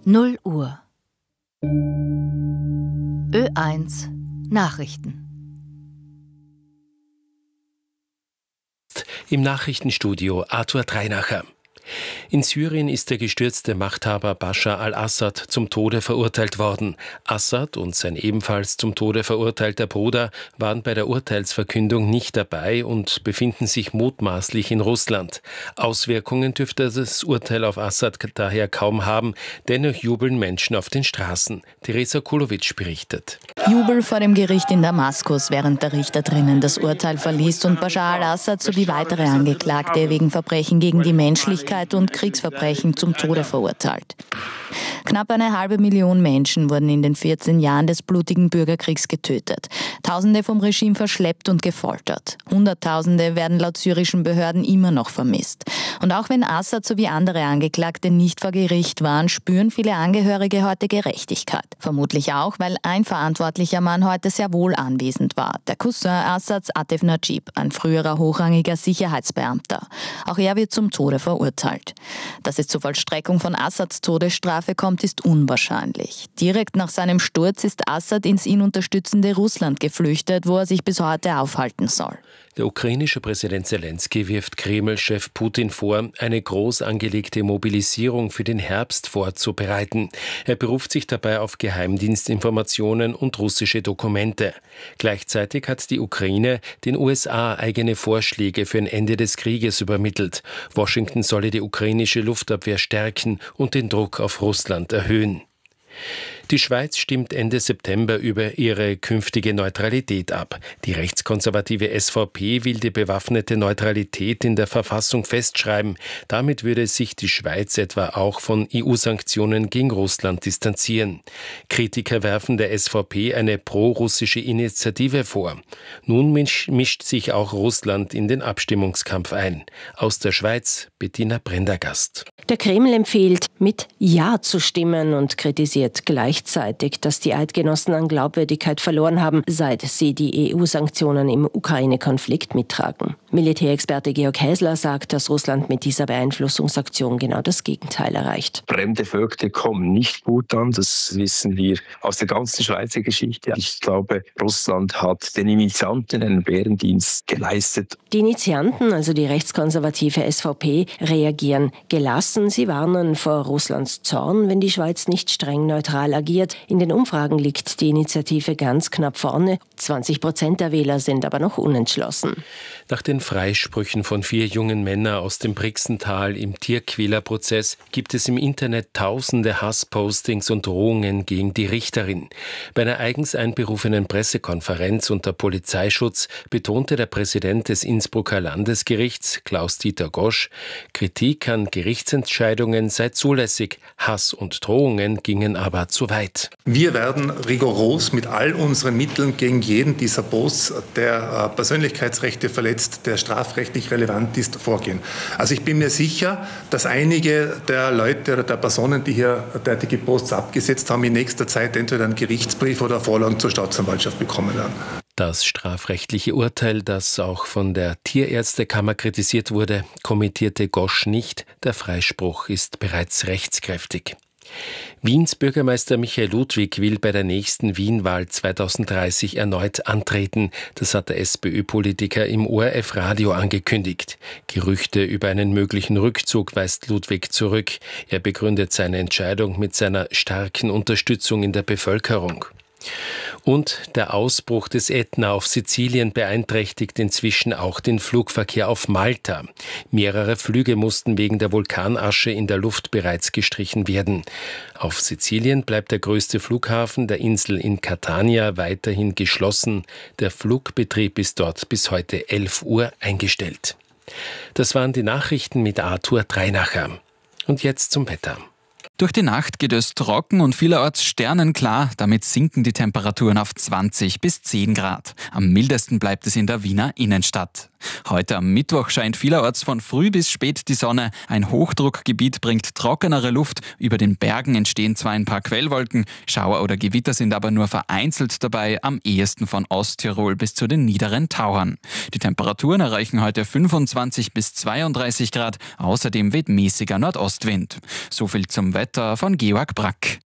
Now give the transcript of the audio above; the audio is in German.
0 Uhr. Ö1 Nachrichten. Im Nachrichtenstudio Arthur Dreinacher. In Syrien ist der gestürzte Machthaber Bashar al-Assad zum Tode verurteilt worden. Assad und sein ebenfalls zum Tode verurteilter Bruder waren bei der Urteilsverkündung nicht dabei und befinden sich mutmaßlich in Russland. Auswirkungen dürfte das Urteil auf Assad daher kaum haben, dennoch jubeln Menschen auf den Straßen. Teresa Kulowitsch berichtet. Jubel vor dem Gericht in Damaskus, während der Richter drinnen das Urteil verliest und Bashar al-Assad sowie weitere Angeklagte wegen Verbrechen gegen die Menschlichkeit und Kriegsverbrechen zum Tode verurteilt. Knapp 1,5 Million Menschen wurden in den 14 Jahren des blutigen Bürgerkriegs getötet. Tausende vom Regime verschleppt und gefoltert. Hunderttausende werden laut syrischen Behörden immer noch vermisst. Und auch wenn Assad sowie andere Angeklagte nicht vor Gericht waren, spüren viele Angehörige heute Gerechtigkeit. Vermutlich auch, weil ein verantwortlicher Mann heute sehr wohl anwesend war. Der Cousin Assads, Atef Najib, ein früherer hochrangiger Sicherheitsbeamter. Auch er wird zum Tode verurteilt. Dass es zur Vollstreckung von Assads Todesstrafe kommt, ist unwahrscheinlich. Direkt nach seinem Sturz ist Assad ins ihn unterstützende Russland geflüchtet, wo er sich bis heute aufhalten soll. Der ukrainische Präsident Zelensky wirft Kreml-Chef Putin vor, eine groß angelegte Mobilisierung für den Herbst vorzubereiten. Er beruft sich dabei auf Geheimdienstinformationen und russische Dokumente. Gleichzeitig hat die Ukraine den USA eigene Vorschläge für ein Ende des Krieges übermittelt. Washington solle die ukrainische Luftabwehr stärken und den Druck auf Russland erhöhen. Die Schweiz stimmt Ende September über ihre künftige Neutralität ab. Die rechtskonservative SVP will die bewaffnete Neutralität in der Verfassung festschreiben. Damit würde sich die Schweiz etwa auch von EU-Sanktionen gegen Russland distanzieren. Kritiker werfen der SVP eine pro-russische Initiative vor. Nun mischt sich auch Russland in den Abstimmungskampf ein. Aus der Schweiz Bettina Prendergast. Der Kreml empfiehlt, mit Ja zu stimmen und kritisiert gleichzeitig, dass die Eidgenossen an Glaubwürdigkeit verloren haben, seit sie die EU-Sanktionen im Ukraine-Konflikt mittragen. Militärexperte Georg Häsler sagt, dass Russland mit dieser Beeinflussungsaktion genau das Gegenteil erreicht. Fremde Völker kommen nicht gut an, das wissen wir aus der ganzen Schweizer Geschichte. Ich glaube, Russland hat den Initianten einen Bärendienst geleistet. Die Initianten, also die rechtskonservative SVP, reagieren gelassen. Sie warnen vor Russlands Zorn, wenn die Schweiz nicht streng neutral agiert. In den Umfragen liegt die Initiative ganz knapp vorne. 20% der Wähler sind aber noch unentschlossen. Nach den Freisprüchen von 4 jungen Männern aus dem Brixental im Tierquälerprozess gibt es im Internet tausende Hasspostings und Drohungen gegen die Richterin. Bei einer eigens einberufenen Pressekonferenz unter Polizeischutz betonte der Präsident des Innsbrucker Landesgerichts, Klaus-Dieter Gosch, Kritik an Gerichtsentscheidungen sei zulässig, Hass und Drohungen gingen aber zu weit. Wir werden rigoros mit all unseren Mitteln gegen jeden dieser Posts, der Persönlichkeitsrechte verletzt, der strafrechtlich relevant ist, vorgehen. Also ich bin mir sicher, dass einige der Leute oder der Personen, die hier derartige Posts abgesetzt haben, in nächster Zeit entweder einen Gerichtsbrief oder Vorlagen zur Staatsanwaltschaft bekommen werden. Das strafrechtliche Urteil, das auch von der Tierärztekammer kritisiert wurde, kommentierte Gosch nicht. Der Freispruch ist bereits rechtskräftig. Wiens Bürgermeister Michael Ludwig will bei der nächsten Wien-Wahl 2030 erneut antreten. Das hat der SPÖ-Politiker im ORF-Radio angekündigt. Gerüchte über einen möglichen Rückzug weist Ludwig zurück. Er begründet seine Entscheidung mit seiner starken Unterstützung in der Bevölkerung. Und der Ausbruch des Ätna auf Sizilien beeinträchtigt inzwischen auch den Flugverkehr auf Malta. Mehrere Flüge mussten wegen der Vulkanasche in der Luft bereits gestrichen werden. Auf Sizilien bleibt der größte Flughafen der Insel in Catania weiterhin geschlossen. Der Flugbetrieb ist dort bis heute 11 Uhr eingestellt. Das waren die Nachrichten mit Arthur Dreinacher. Und jetzt zum Wetter. Durch die Nacht geht es trocken und vielerorts sternenklar. Damit sinken die Temperaturen auf 20 bis 10 Grad. Am mildesten bleibt es in der Wiener Innenstadt. Heute am Mittwoch scheint vielerorts von früh bis spät die Sonne. Ein Hochdruckgebiet bringt trockenere Luft. Über den Bergen entstehen zwar ein paar Quellwolken. Schauer oder Gewitter sind aber nur vereinzelt dabei, am ehesten von Osttirol bis zu den niederen Tauern. Die Temperaturen erreichen heute 25 bis 32 Grad. Außerdem weht mäßiger Nordostwind. So viel zum Wetter von Georg Brack.